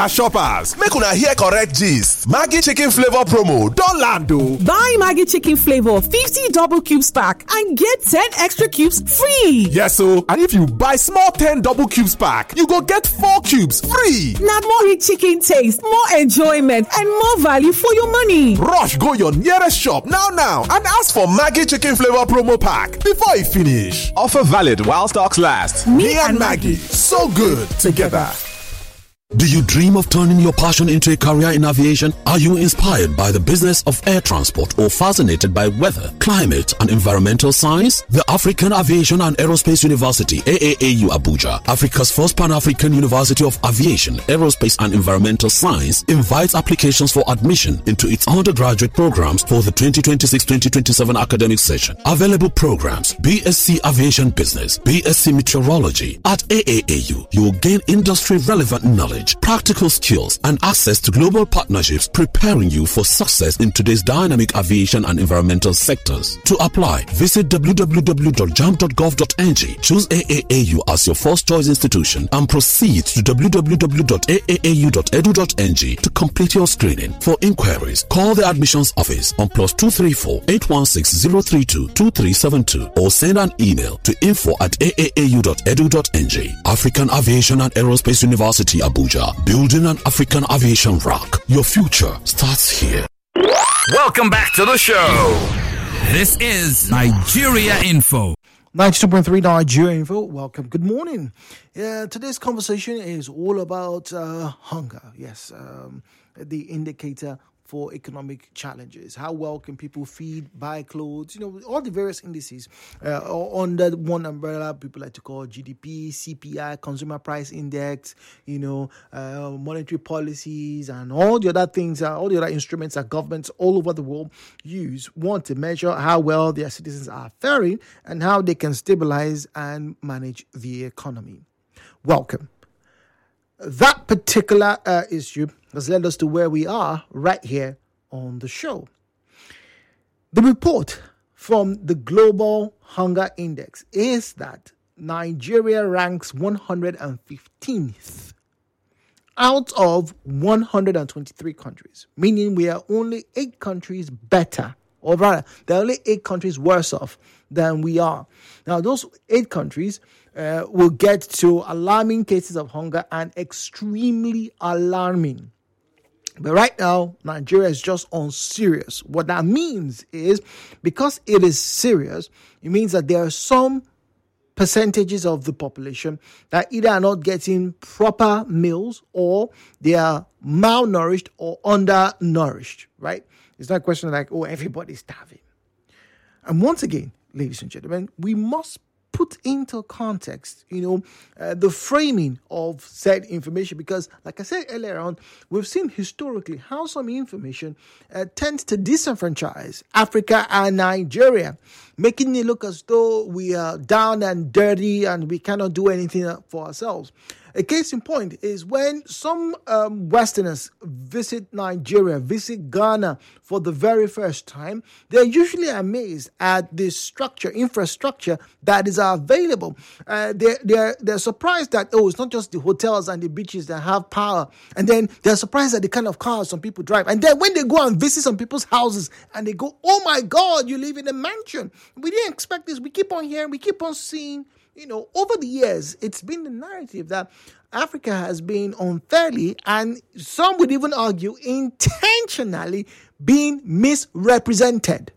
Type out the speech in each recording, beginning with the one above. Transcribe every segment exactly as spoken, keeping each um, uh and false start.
Shoppers, make una hear correct gist. Maggi chicken flavor promo don land o. Buy Maggi chicken flavor fifty double cubes pack and get ten extra cubes free. Yes o, and if you buy small ten double cubes pack, you go get four cubes free. Na more rich chicken taste, more enjoyment and more value for your money. Rush go your nearest shop now now and ask for Maggi chicken flavor promo pack before e finish. Offer valid while stocks last. Me, Me and Maggi, so good together. Do you dream of turning your passion into a career in aviation? Are you inspired by the business of air transport or fascinated by weather, climate, and environmental science? The African Aviation and Aerospace University, A A A U Abuja, Africa's first Pan-African University of Aviation, Aerospace, and Environmental Science, invites applications for admission into its undergraduate programs for the twenty twenty-six twenty twenty-seven academic session. Available programs: B S c Aviation Business, B S c Meteorology. At A A A U, you will gain industry-relevant knowledge, practical skills, and access to global partnerships, preparing you for success in today's dynamic aviation and environmental sectors. To apply, visit w w w dot jamb dot gov dot n g, choose A A A U as your first choice institution, and proceed to w w w dot a a a u dot e d u dot n g to complete your screening. For inquiries, call the admissions office on plus two three four, eight one six, zero three two, two three seven two or send an email to info at a a a u dot e d u dot n g. African Aviation and Aerospace University, Abuja. Building an African aviation rock. Your future starts here. Welcome back to the show. This is Nigeria Info. ninety-two point three Nigeria Info. Welcome. Good morning. Yeah, today's conversation is all about uh, hunger. Yes, um, the indicator for economic challenges. How well can people feed, buy clothes? You know, all the various indices uh, under one umbrella. People like to call G D P, C P I, Consumer Price Index. You know, uh, monetary policies and all the other things, uh, all the other instruments that governments all over the world use want to measure how well their citizens are faring and how they can stabilize and manage the economy. Welcome. That particular uh, issue has led us to where we are right here on the show. The report from the Global Hunger Index is that Nigeria ranks one hundred fifteenth out of one hundred twenty-three countries, meaning we are only eight countries better, or rather, there are only eight countries worse off than we are. Now, those eight countries uh, will get to alarming cases of hunger and extremely alarming. But right now, Nigeria is just on serious. What that means is, because it is serious, it means that there are some percentages of the population that either are not getting proper meals or they are malnourished or undernourished, right? It's not a question like, oh, everybody's starving. And once again, ladies and gentlemen, we must put into context, you know, uh, the framing of said information, because like I said earlier on, we've seen historically how some information uh, tends to disenfranchise Africa and Nigeria, making it look as though we are down and dirty and we cannot do anything for ourselves. A case in point is when some um, Westerners visit Nigeria, visit Ghana for the very first time, they're usually amazed at the structure, infrastructure that is available. Uh, they're, they're, they're surprised that, oh, it's not just the hotels and the beaches that have power. And then they're surprised at the kind of cars some people drive. And then when they go and visit some people's houses and they go, oh my God, you live in a mansion. We didn't expect this. We keep on hearing, we keep on seeing. You know, over the years, it's been the narrative that Africa has been unfairly, and some would even argue intentionally, being misrepresented.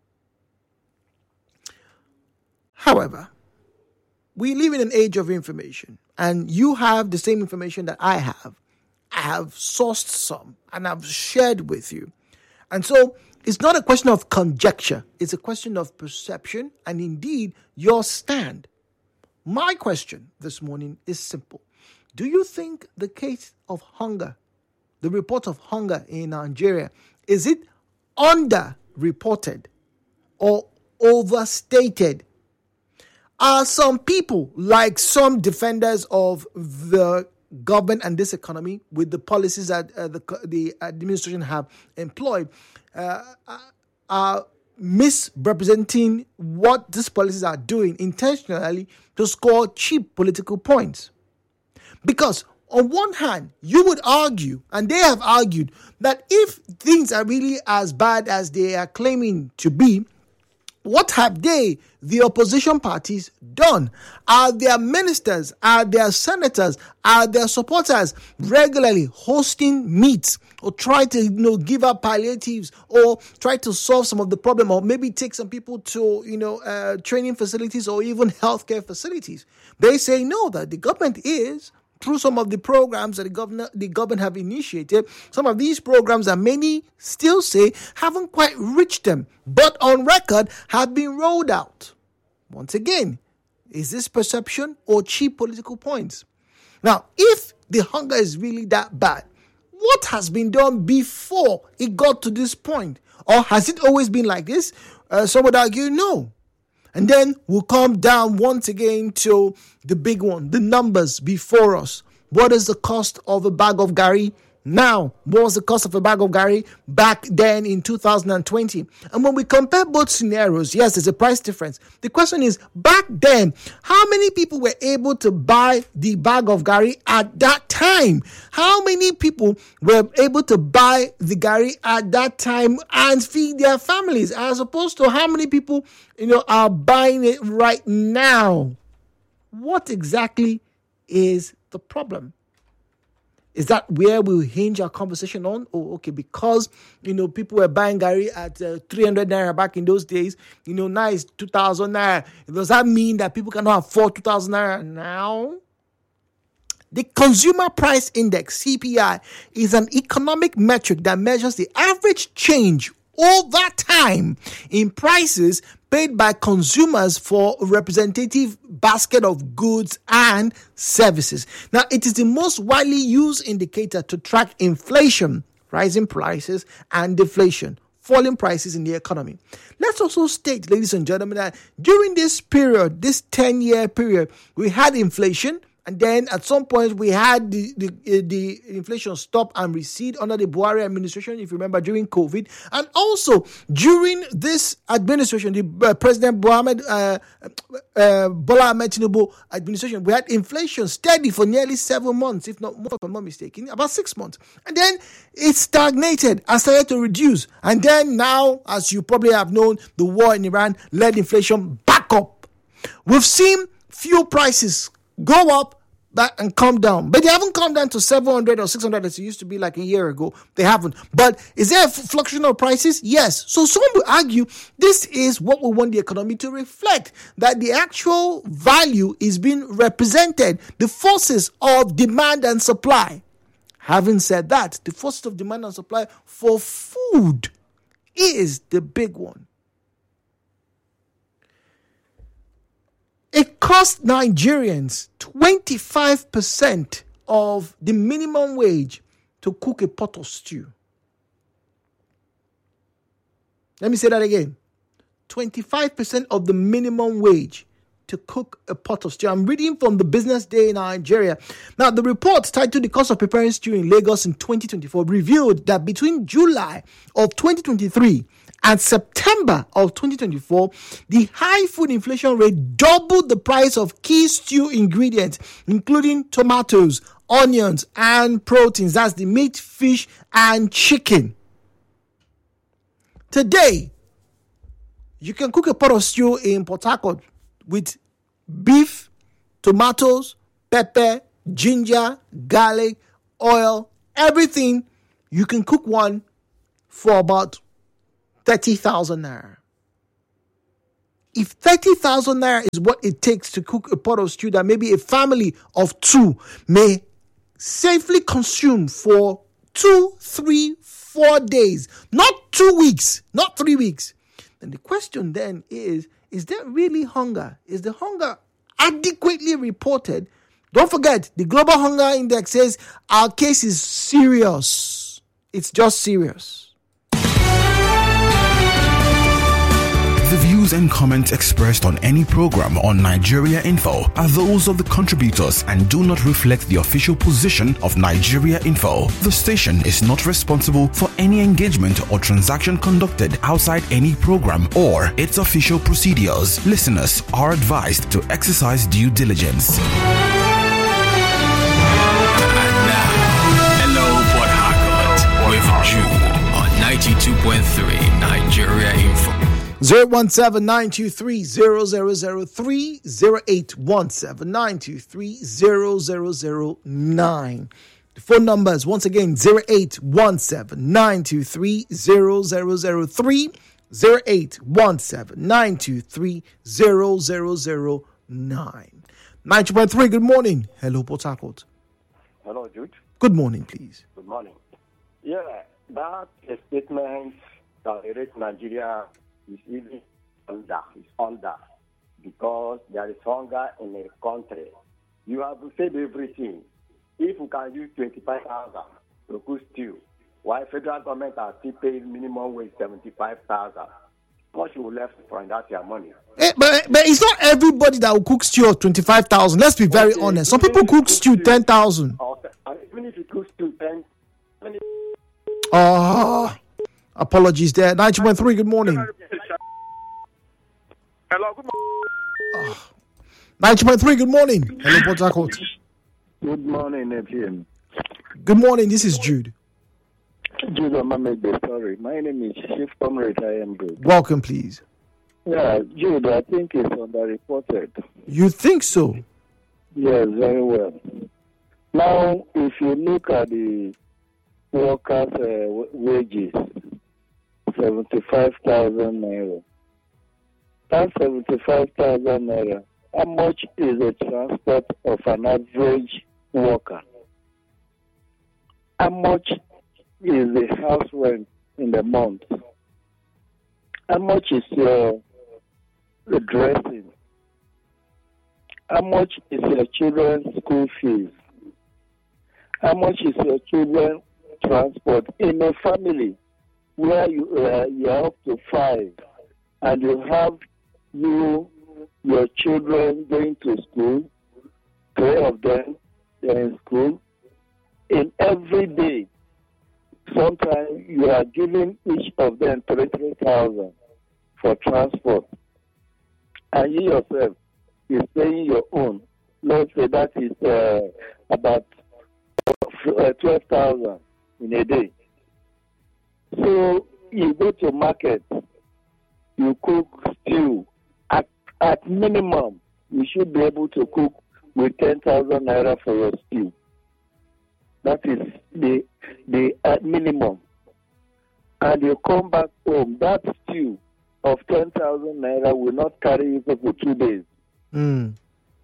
However, we live in an age of information, and you have the same information that I have. I have sourced some, and I've shared with you. And so, it's not a question of conjecture. It's a question of perception, and indeed, your stand. My question this morning is simple. Do you think the case of hunger, the report of hunger in Nigeria, is it underreported or overstated? Are some people, like some defenders of the government and this economy, with the policies that uh, the, the administration have employed, uh, are misrepresenting what these policies are doing intentionally to score cheap political points? Because on one hand, you would argue, and they have argued, that if things are really as bad as they are claiming to be, what have they, the opposition parties, done? Are their ministers, are their senators, are their supporters regularly hosting meets or try to, you know, give up palliatives or try to solve some of the problem, or maybe take some people to, you know, uh, training facilities or even healthcare facilities? They say no, that the government is, through some of the programs that the government, the government have initiated, some of these programs that many still say haven't quite reached them, but on record have been rolled out. Once again, is this perception or cheap political points? Now, if the hunger is really that bad, what has been done before it got to this point? Or has it always been like this? Uh, some would argue no. And then we'll come down once again to the big one, the numbers before us. What is the cost of a bag of Gary now? What was the cost of a bag of Gary back then in two thousand twenty? And when we compare both scenarios, yes, there's a price difference. The question is, back then, how many people were able to buy the bag of Gary at that time? How many people were able to buy the Gary at that time and feed their families, as opposed to how many people, you know, are buying it right now? What exactly is the problem? Is that where we'll hinge our conversation on? Oh, okay, because, you know, people were buying Gary at uh, three hundred naira back in those days. You know, now it's two thousand naira. Does that mean that people cannot afford two thousand naira now? The Consumer Price Index, C P I, is an economic metric that measures the average change over time in prices paid by consumers for a representative basket of goods and services. Now, it is the most widely used indicator to track inflation, rising prices, and deflation, falling prices in the economy. Let's also state, ladies and gentlemen, that during this period, this ten-year period, we had inflation. And then at some point, we had the, the, uh, the inflation stop and recede under the Buhari administration, if you remember, during COVID. And also, during this administration, the uh, President Mohamed, uh, uh, Bola Ahmed Tinubu administration, we had inflation steady for nearly seven months, if not more, if I'm not mistaken, about six months. And then it stagnated and started to reduce. And then now, as you probably have known, the war in Iran led inflation back up. We've seen fuel prices go up back and come down, but they haven't come down to seven hundred or six hundred as it used to be like a year ago. They haven't. But is there a fluctuation of prices? Yes. So some will argue this is what we want the economy to reflect, that the actual value is being represented, the forces of demand and supply. Having said that, the forces of demand and supply for food is the big one. It costs Nigerians twenty-five percent of the minimum wage to cook a pot of stew. Let me say that again. twenty-five percent of the minimum wage to cook a pot of stew. I'm reading from the Business Day in Nigeria. Now, the report titled "The Cost of Preparing Stew in Lagos in twenty twenty-four" revealed that between July of twenty twenty-three and September of twenty twenty-four, the high food inflation rate doubled the price of key stew ingredients, including tomatoes, onions, and proteins. That's the meat, fish, and chicken. Today, you can cook a pot of stew in Port Harcourt with beef, tomatoes, pepper, ginger, garlic, oil, everything. You can cook one for about thirty thousand naira. If thirty thousand naira is what it takes to cook a pot of stew that maybe a family of two may safely consume for two, three, four days, not two weeks, not three weeks, then the question then is, is there really hunger? Is the hunger adequately reported? Don't forget, the Global Hunger Index says our case is serious. It's just serious. The views and comments expressed on any program on Nigeria Info are those of the contributors and do not reflect the official position of Nigeria Info. The station is not responsible for any engagement or transaction conducted outside any program or its official procedures. Listeners are advised to exercise due diligence. zero one seven nine two three zero zero zero three, zero eight one seven nine two three zero zero zero nine. The phone numbers, once again, zero eight one seven nine two three zero zero zero three, zero eight one seven nine two three zero zero zero nine. ninety point three, good morning. Hello, Port Harcourt. Hello, Jude. Good morning, please. Good morning. Yeah, that statement that the rate Nigeria is even under, is under, because there is hunger in the country. You have said everything. If we can use twenty-five thousand to cook stew, while federal government are still paying minimum wage seventy-five thousand, what you left from that your money? Eh, but, but it's not everybody that will cook stew of twenty-five thousand. Let's be very okay. honest. Some people cook stew ten thousand. Okay. Even if you cook stew ten thousand. Oh, apologies there. ninety point three, good morning. Hello, good morning. Oh. ninety point three, good morning. Hello, Port Harcourt. Good morning, F M. Good morning, this is Jude. Jude, I'm sorry. My name is Chief Comrade. I am good. Welcome, please. Yeah, Jude, I think it's underreported. You think so? Yes, very well. Now, if you look at the workers' uh, wages, seventy-five thousand naira. That seventy-five thousand naira, how much is the transport of an average worker? How much is the house rent in the month? How much is your the dressing? How much is your children's school fees? How much is your children's transport in a family where you uh, you are up to five and you have you your children going to school, three of them they're in school. In every day, sometimes you are giving each of them three three thousand for transport, and you yourself is paying your own. Let's say that is uh, about twelve thousand in a day. So you go to market, you cook stew. At at minimum, you should be able to cook with ten thousand naira for your stew. That is the the at minimum. And you come back home, that stew of ten thousand naira will not carry you for two days. Mm.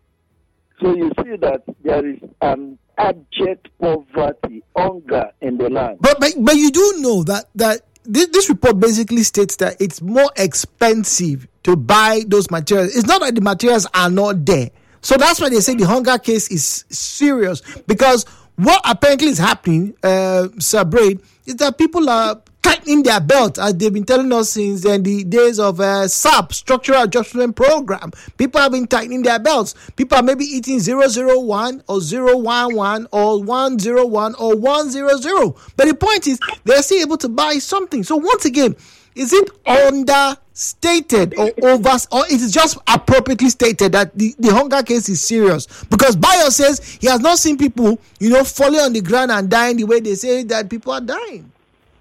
So you see that there is an abject poverty, hunger in the land. But but, but you do know that, that this, this report basically states that it's more expensive to buy those materials. It's not that the materials are not there. So that's why they say the hunger case is serious. Because what apparently is happening, uh, Sir Braid, is that people are tightening their belt, as they've been telling us since uh, the days of uh, S A P, Structural Adjustment Program. People have been tightening their belts. People are maybe eating zero zero one or zero one one or one zero one or one zero zero. But the point is, they're still able to buy something. So once again, is it understated or over, or is it just appropriately stated that the, the hunger case is serious? Because Bayo says he has not seen people, you know, falling on the ground and dying the way they say that people are dying.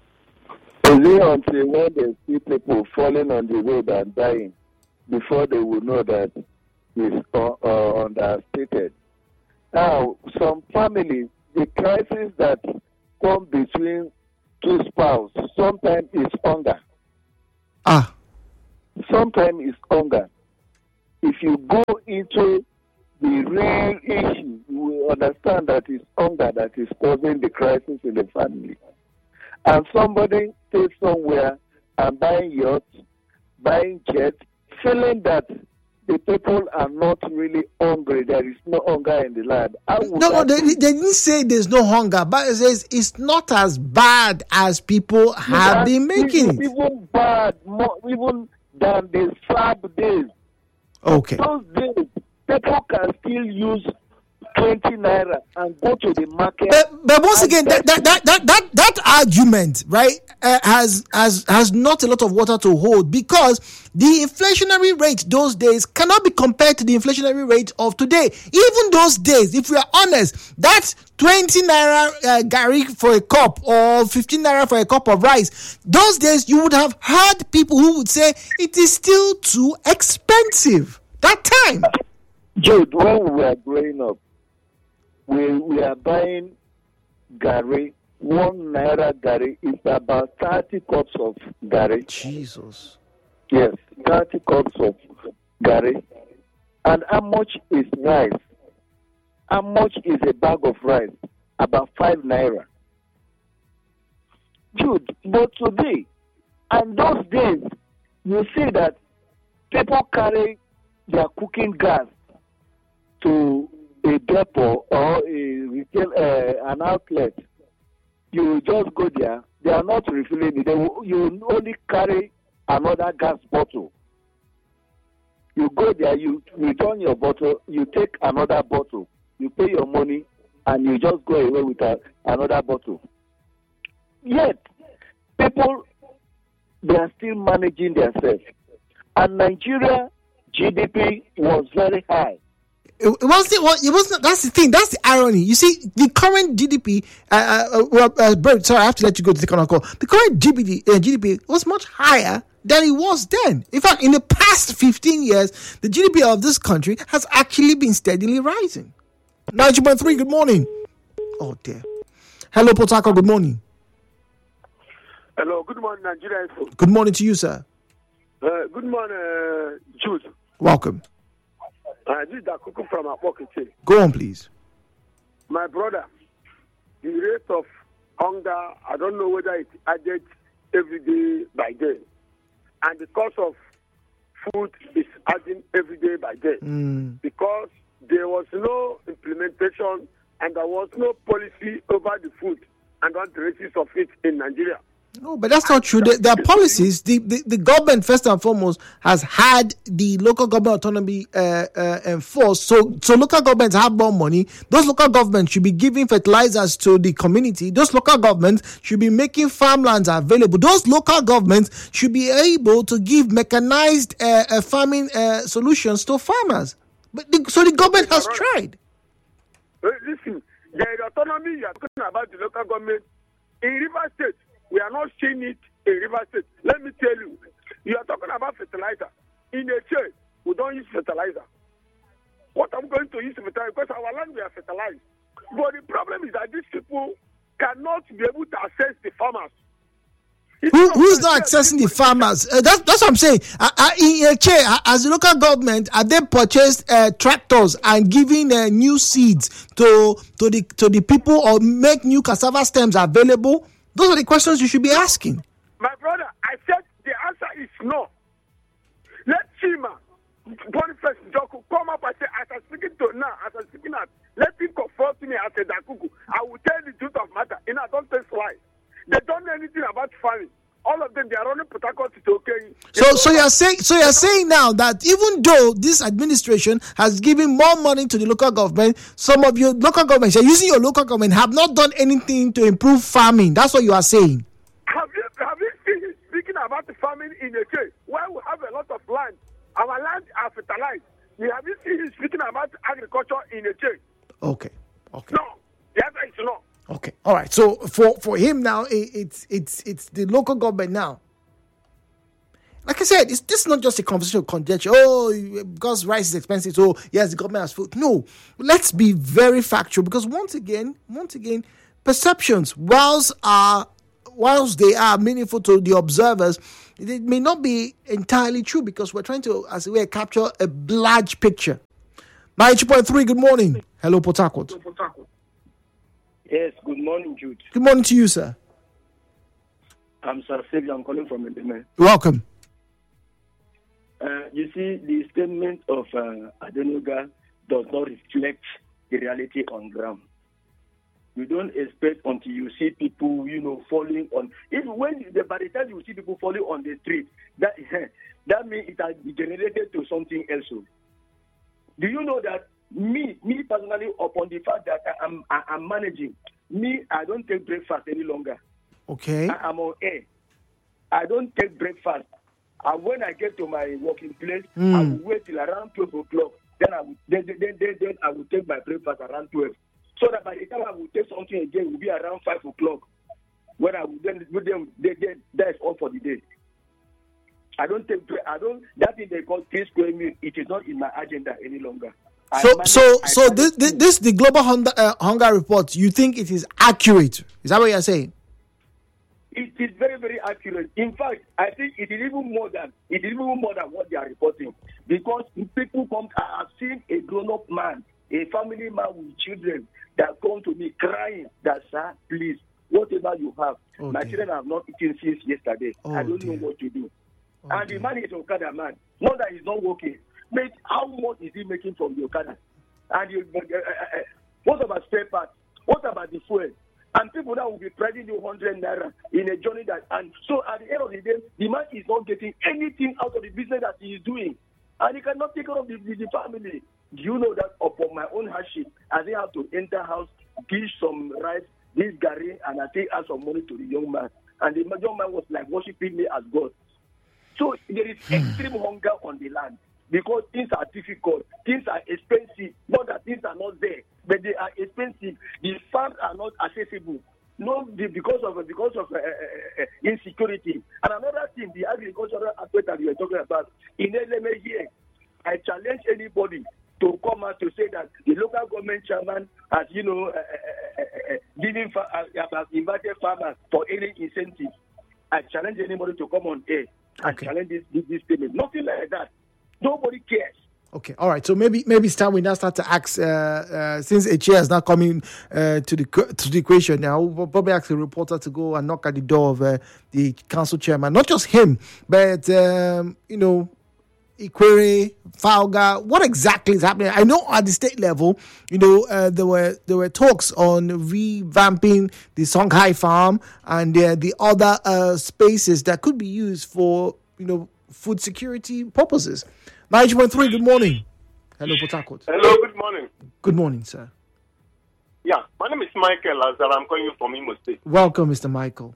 Is it until when they see people falling on the road and dying before they will know that it's uh, uh, understated? Now, some families, the crisis that come between two spouses sometimes is hunger. Ah. Sometimes it's hunger. If you go into the real issue, you will understand that it's hunger that is causing the crisis in the family. And somebody stays somewhere and buying yachts, buying jets, feeling that the people are not really hungry. There is no hunger in the land. No, no, they, they didn't say there's no hunger, but it says it's not as bad as people have been making it. Even bad, more, even than the slab days. Okay. Those days, people can still use twenty naira and go to the market. But, but once again, that that, that that that that argument, right, uh, has has has not a lot of water to hold, because the inflationary rate those days cannot be compared to the inflationary rate of today. Even those days, if we are honest, that's twenty naira uh, gari for a cup or fifteen naira for a cup of rice. Those days, you would have heard people who would say it is still too expensive. That time, Jude, when we were growing up, we we are buying gari. One naira gari is about thirty cups of gari. Jesus. Yes, thirty cups of gari. And how much is rice? How much is a bag of rice? About five naira. Jude, but today, and those days, you see that people carry their cooking gas to a depot or a retail, uh, an outlet. You just go there. They are not refilling it. They will, you only carry another gas bottle. You go there, you return your bottle, you take another bottle, you pay your money, and you just go away with a, another bottle. Yet, people, they are still managing themselves. And Nigeria G D P was very high. It wasn't. Well, it wasn't. That's the thing. That's the irony. You see, the current G D P. Uh, uh, well, uh, Bert, sorry, I have to let you go to the call. The current G D P, uh, G D P was much higher than it was then. In fact, in the past fifteen years, the G D P of this country has actually been steadily rising. ninety point three. Good morning. Oh dear. Hello, Port Harcourt. Good morning. Hello. Good morning, Nigeria. Good morning to you, sir. Uh, good morning, uh, Jude. Welcome. Uh, this is Dakuku from Apokete. Go on, please. My brother, the rate of hunger, I don't know whether it's added every day by day. And the cost of food is adding every day by day. Mm. Because there was no implementation and there was no policy over the food and on the races of it in Nigeria. No, but that's not true. There, there are policies. The, the the government, first and foremost, has had the local government autonomy uh, uh, enforced. So, so local governments have more money. Those local governments should be giving fertilizers to the community. Those local governments should be making farmlands available. Those local governments should be able to give mechanized uh, uh, farming uh, solutions to farmers. But the, so the government has tried. Listen, the autonomy you are talking about the local government in River State. We are not seeing it in River State. Let me tell you, you are talking about fertilizer. In a church, we don't use fertilizer. What I'm going to use fertilizer, because our land we are fertilized. But the problem is that these people cannot be able to access the farmers. Who, who's not accessing the farmers? Uh, that's, that's what I'm saying. Uh, uh, in a chair, uh, as the local government, have they purchased uh, tractors and giving uh, new seeds to to the to the people, or make new cassava stems available? Those are the questions you should be asking. My brother, I said the answer is no. Let Chima, Boniface Joku, come up and say, as I'm speaking to now, as I'm speaking out, let him confront me as a Dakuku. I will tell the truth of matter. And I don't tell why. They don't know anything about farming. All of them, they are running Port Harcourt to okay. So, so you're saying, so you're saying now that even though this administration has given more money to the local government, some of your local governments, you're using your local government, have not done anything to improve farming. That's what you are saying. Have you have you seen him speaking about the farming in a case where we have a lot of land? Our land are fertilized. You have you seen him speaking about agriculture in a case? Okay. Okay. No. The answer is no. Okay, all right. So for, for him now, it, it's it's it's the local government now. Like I said, it's this is not just a conversation of conjecture. Oh, because rice is expensive, so yes, the government has food. No, let's be very factual, because once again, once again, perceptions, whilst are whilst they are meaningful to the observers, it may not be entirely true, because we're trying to, as it were, capture a large picture. ninety point three. Good morning. Hello, Port Harcourt. Yes, good morning, Jude. Good morning to you, sir. I'm Sir Xavier. I'm calling from Edema. Welcome. Uh, you see, the statement of uh, Adenuga does not reflect the reality on ground. You don't expect until you see people, you know, falling on. Even when the, by the time you see people falling on the street, that that means it has degenerated to something else. Do you know that me, me personally, upon the fact that I, I'm, I, I'm managing, me, I don't take breakfast any longer. Okay. I, I'm on air. I don't take breakfast. And when I get to my working place, Mm. I will wait till around twelve o'clock. Then I will, then, then, then, then I will take my breakfast around twelve. So that by the time I will take something again, it will be around five o'clock. When I will then, then, then, then that's all for the day. I don't take, I don't, that thing they call three square meal, it is not in my agenda any longer. I So, manage- so, I so manage this, this, food. this, the global hunger, uh, hunger report. You think it is accurate? Is that what you're saying? It is very, very accurate. In fact, I think it is even more than it is even more than what they are reporting. Because people come, I have seen a grown-up man, a family man with children that come to me crying that, sir, please, whatever you have, Oh, my dear. children have not eaten since yesterday. Oh, I don't dear. know what to do. Oh, and dear. the man is Okada man. Not that he's not working. Mate, how much is he making from the Okada? And you, uh, uh, uh, what about spare parts? What about the fuel? And people now will be pricing you one hundred naira in a journey that, and so at the end of the day, the man is not getting anything out of the business that he is doing. And he cannot take care of the, the, the family. Do you know that upon my own hardship, I didn't have to enter house, give some rice, this gari, and I take out some money to the young man. And the young man was like worshiping me as God. So there is extreme hunger on the land because things are difficult, things are expensive. Not that things are not there, but they are expensive. The farms are not accessible. No, the- because of because of uh, uh, uh, insecurity. And another thing, the agricultural aspect that you were talking about. In Eleme here, I challenge anybody to come out to say that the local government chairman has, you know, uh, uh, uh, uh, giving fa- uh, has invited farmers for any incentive. I challenge anybody to come on air and Okay. challenge this, this, this statement. Nothing like that. Nobody cares. Okay, all right. So maybe maybe it's time we now start to ask. Uh, uh, since a chair is not coming uh, to the co- to the equation now, we'll probably ask the reporter to go and knock at the door of uh, the council chairman. Not just him, but um, you know, Ikwere, Falga. What exactly is happening? I know at the state level, you know, uh, there were there were talks on revamping the Songhai farm and uh, the other uh, spaces that could be used for, you know, food security purposes. ninety point three, good morning. Hello, Port Harcourt. Hello, good morning. Good morning, sir. Yeah, my name is Michael Lazar. I'm calling you from Imo State. Welcome, Mister Michael.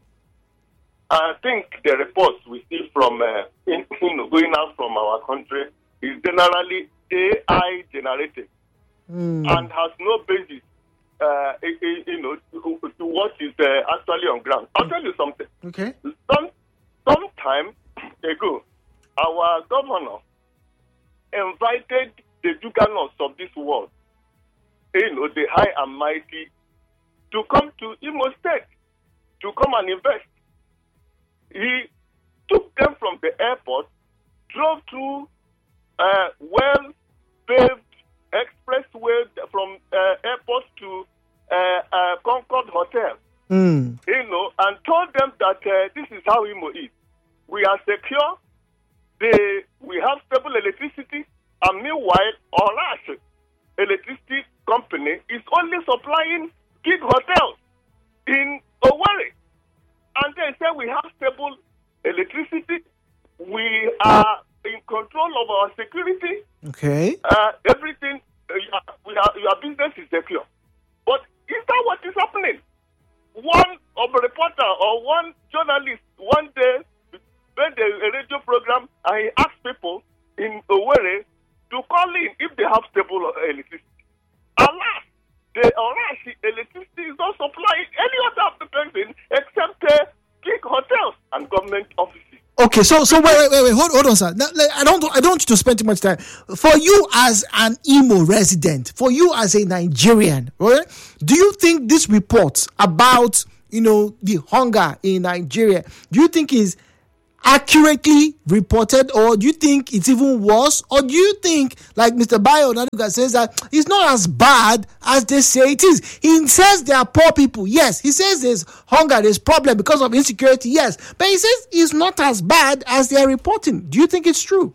I think the reports we see from uh, in, you know, going out from our country is generally A I generated Hmm. and has no basis, uh, i- i- you know, to, to what is uh, actually on ground. I'll tell you something. Okay. Some some time ago, our governor invited the juggernaut of this world, you know, the high and mighty, to come to Imo State to come and invest. He took them from the airport, drove through uh, well-paved expressway from uh, airport to uh, uh, Concord Hotel, Mm. you know, and told them that uh, this is how Imo is. We are secure. They, we have stable electricity, and meanwhile, Orash electricity company is only supplying big hotels in Owerri. And they say we have stable electricity, we are in control of our security, Okay. uh, everything, uh, we are, your business is secure. But is that what is happening? One of a reporter or one journalist one day made a, a radio program and he asked people in Owerri to call in if they have stable uh, electricity. Alas, the Orashi electricity is not supplying any other person except uh, big hotels and government offices. Okay, so so wait wait wait, wait. hold hold on, sir. Now, like, I don't I don't want you to spend too much time. For you as an Imo resident, for you as a Nigerian, right? Do you think this report about, you know, the hunger in Nigeria, do you think is accurately reported, or do you think it's even worse, or do you think, like Mister Bayo Naduga says, that it's not as bad as they say it is? He says there are poor people, yes. He says there's hunger, there's problem because of insecurity, yes. But he says it's not as bad as they are reporting. Do you think it's true?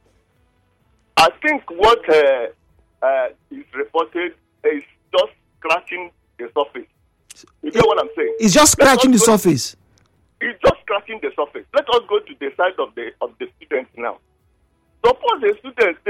I think what uh, uh, is reported is just scratching the surface. You get what I'm saying? It's just Let scratching the us go- surface. It's just scratching the surface. Let us go to the side of the of the students now. Suppose a student takes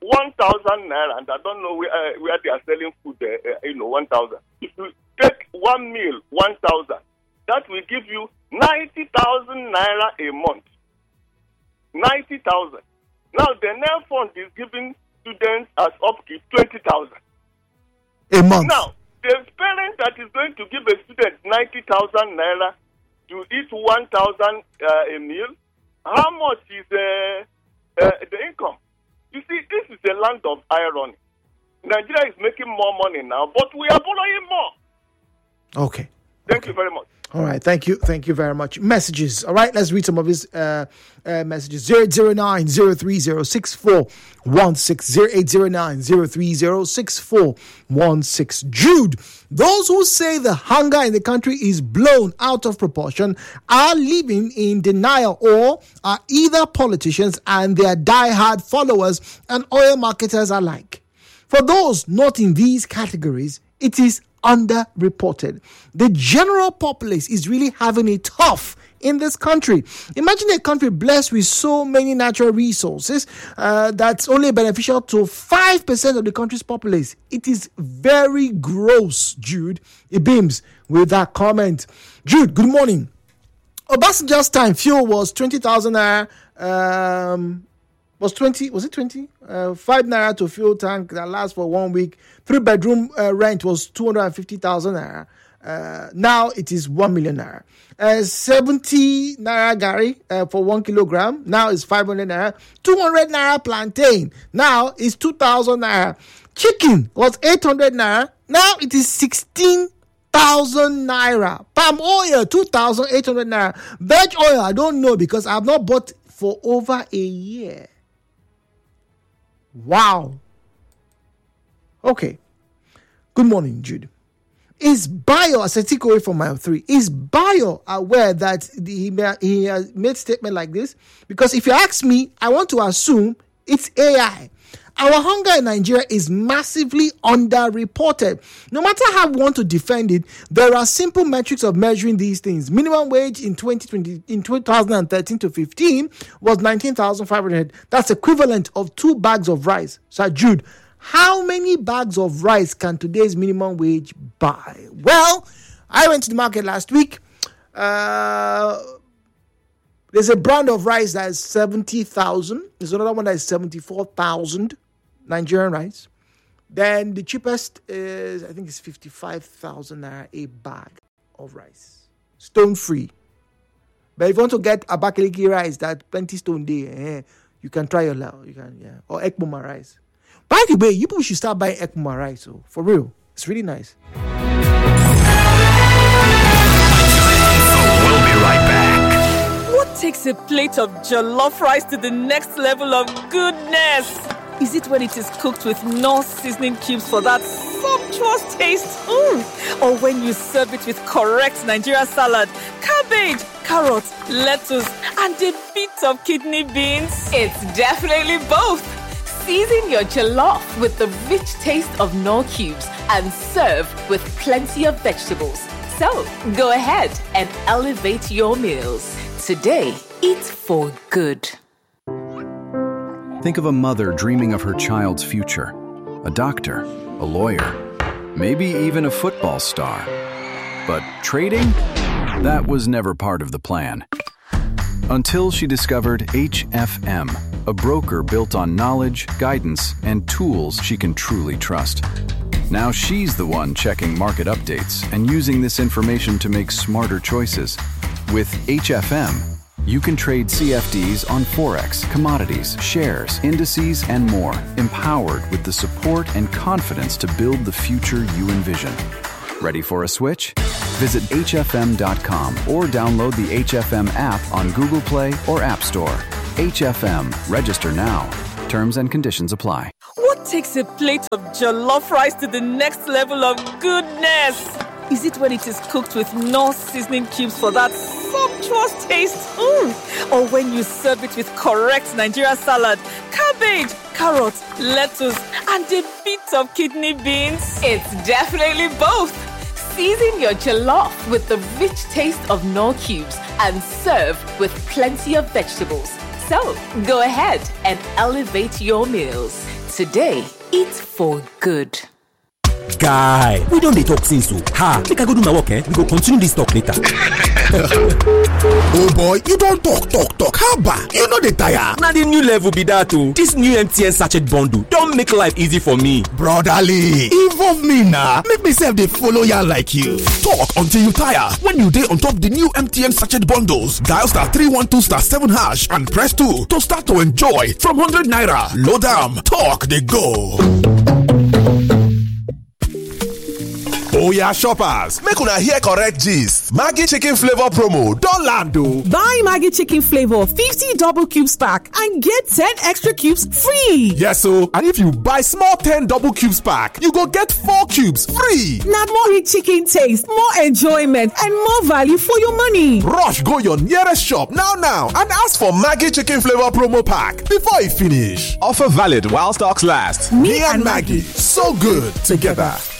one thousand naira, and I don't know where, uh, where they are selling food, uh, uh, you know, one thousand. If you take one meal, one thousand, that will give you ninety thousand naira a month. ninety thousand. Now, the N E L fund is giving students as upkeep twenty thousand. A month. Now, the parent that is going to give a student ninety thousand naira to eat one thousand uh, a meal, how much is uh, uh, the income? You see, this is a land of irony. Nigeria is making more money now, but we are borrowing more. Okay. Thank okay. you very much. All right, thank you, thank you very much. Messages, all right, let's read some of his uh, uh, messages. zero eight zero nine zero three zero six four one six, zero eight zero nine zero three zero six four one six. Jude, those who say the hunger in the country is blown out of proportion are living in denial or are either politicians and their die-hard followers and oil marketers alike. For those not in these categories, it is underreported. The general populace is really having it tough in this country. Imagine a country blessed with so many natural resources uh, that's only beneficial to five percent of the country's populace. It is very gross, Jude. It beams with that comment. Jude, good morning. Obasanjo's time, fuel was twenty thousand naira. Um, was twenty, was it twenty? Uh, five naira to fuel tank that lasts for one week. Three bedroom uh, rent was two hundred fifty thousand naira. Uh, now it is one million naira. Uh, seventy naira gari uh, for one kilogram. Now it's five hundred naira. two hundred naira plantain. Now it's two thousand naira. Chicken was eight hundred naira. Now it is sixteen thousand naira. Palm oil, two thousand eight hundred naira. Veg oil, I don't know because I have not bought for over a year. Wow. Okay. Good morning, Jude. Is Bayo, as I take away from my three, is Bayo aware that he, he has made statement like this? Because if you ask me, I want to assume it's A I. Our hunger in Nigeria is massively underreported. No matter how we want to defend it, there are simple metrics of measuring these things. Minimum wage in twenty twenty, in twenty thirteen to fifteen was nineteen thousand five hundred. That's equivalent of two bags of rice. So, Jude, how many bags of rice can today's minimum wage buy? Well, I went to the market last week. Uh, there's a brand of rice that is seventy thousand. There's another one that is seventy-four thousand Nigerian rice. Then the cheapest is, I think it's fifty-five thousand naira a bag of rice. Stone free. But if you want to get Abakaliki rice that plenty stone there, eh, you can try your luck. You can, yeah. Or Ekmoma rice. By the way, you people should start buying Ekmoma rice. So for real, it's really nice. We'll be right back. What takes a plate of jollof rice to the next level of goodness? Is it when it is cooked with Knorr seasoning cubes for that sumptuous taste? Mm. Or when you serve it with correct Nigeria salad, cabbage, carrots, lettuce, and a bit of kidney beans? It's definitely both. Season your jollof with the rich taste of Knorr cubes and serve with plenty of vegetables. So, go ahead and elevate your meals. Today, eat for good. Think of a mother dreaming of her child's future. A doctor, a lawyer, maybe even a football star. But trading? That was never part of the plan. Until she discovered H F M, a broker built on knowledge, guidance, and tools she can truly trust. Now she's the one checking market updates and using this information to make smarter choices. With H F M, you can trade C F Ds on Forex, commodities, shares, indices, and more, empowered with the support and confidence to build the future you envision. Ready for a switch? Visit H F M dot com or download the H F M app on Google Play or App Store. H F M. Register now. Terms and conditions apply. What takes a plate of jollof rice to the next level of goodness? Is it when it is cooked with Knorr seasoning cubes for that sumptuous taste? Mm. Or when you serve it with correct Nigeria salad, cabbage, carrots, lettuce, and a bit of kidney beans? It's definitely both. Season your jollof with the rich taste of Knorr cubes and serve with plenty of vegetables. So go ahead and elevate your meals. Today, eat for good. Guy, we don't dey talk since so. Ha, make I go do my work, eh? We go continue this talk later. Oh boy, you don't talk, talk, talk. How about you know the tire? Now the new level be that too. This new M T N sachet bundle don't make life easy for me. Brotherly, involve me now. Make myself they follow ya like you. Talk until you tire. When you dey on top the new M T N sachet bundles, dial star three one two star seven hash and press two to start to enjoy from one hundred naira. Load am, talk they go. Oh yeah, shoppers, make una hear correct gist. Maggi chicken flavor promo don land o. Buy Maggi chicken flavor fifty double cubes pack and get ten extra cubes free. Yes o, and if you buy small ten double cubes pack, you go get four cubes free. Na more rich chicken taste, more enjoyment and more value for your money. Rush go your nearest shop now now and ask for Maggi chicken flavor promo pack before e finish. Offer valid while stocks last. Me, Me and Maggi, so good together.